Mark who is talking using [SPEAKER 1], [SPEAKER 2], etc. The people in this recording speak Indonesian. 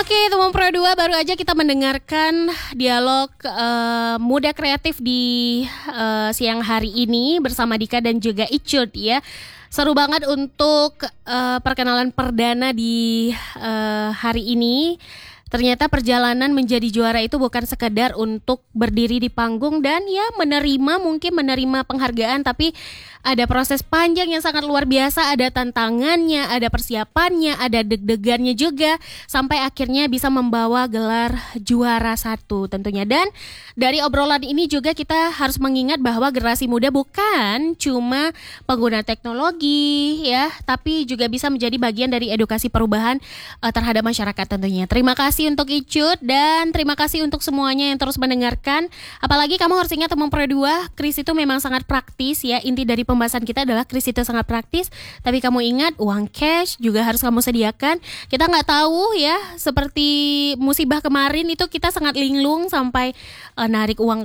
[SPEAKER 1] Oke, teman Pro 2, baru aja kita mendengarkan dialog muda kreatif di siang hari ini bersama Dika dan juga Icut ya. Seru banget untuk perkenalan perdana di hari ini. Ternyata perjalanan menjadi juara itu bukan sekedar untuk berdiri di panggung dan ya menerima penghargaan, tapi ada proses panjang yang sangat luar biasa, ada tantangannya, ada persiapannya, ada deg-degannya juga sampai akhirnya bisa membawa gelar juara 1 tentunya. Dan dari obrolan ini juga kita harus mengingat bahwa generasi muda bukan cuma pengguna teknologi ya, tapi juga bisa menjadi bagian dari edukasi perubahan terhadap masyarakat tentunya. Terima kasih untuk Icut dan terima kasih untuk semuanya yang terus mendengarkan. Apalagi kamu harus ingat teman Pro 2, Kris itu memang sangat praktis ya. Inti dari pembahasan kita adalah Kris itu sangat praktis, tapi kamu ingat uang cash juga harus kamu sediakan. Kita nggak tahu ya, seperti musibah kemarin itu kita sangat linglung sampai narik uang